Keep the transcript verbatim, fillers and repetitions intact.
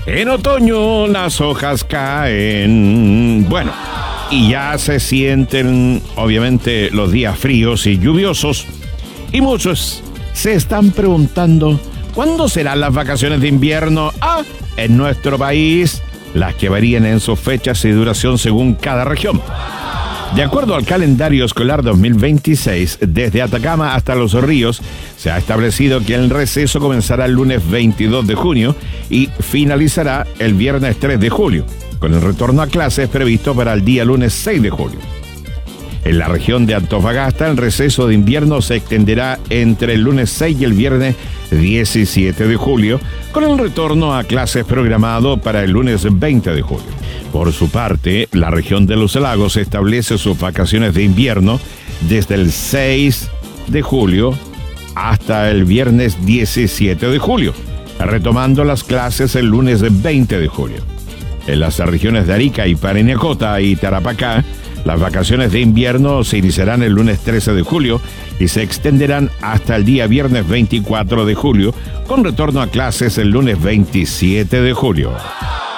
En otoño las hojas caen. Bueno, y ya se sienten, obviamente, los días fríos y lluviosos. Y muchos se están preguntando, ¿cuándo serán las vacaciones de invierno? Ah, en nuestro país, las que varían en sus fechas y duración según cada región. De acuerdo al calendario escolar dos mil veintiséis, desde Atacama hasta Los Ríos, se ha establecido que el receso comenzará el lunes veintidós de junio y finalizará el viernes tres de julio, con el retorno a clases previsto para el día lunes seis de julio. En la región de Antofagasta, el receso de invierno se extenderá entre el lunes seis y el viernes diecisiete de julio, con el retorno a clases programado para el lunes veinte de julio. Por su parte, la región de los lagos establece sus vacaciones de invierno desde el seis de julio hasta el viernes diecisiete de julio, retomando las clases el lunes veinte de julio. En las regiones de Arica y Parinacota y Tarapacá, las vacaciones de invierno se iniciarán el lunes trece de julio y se extenderán hasta el día viernes veinticuatro de julio, con retorno a clases el lunes veintisiete de julio.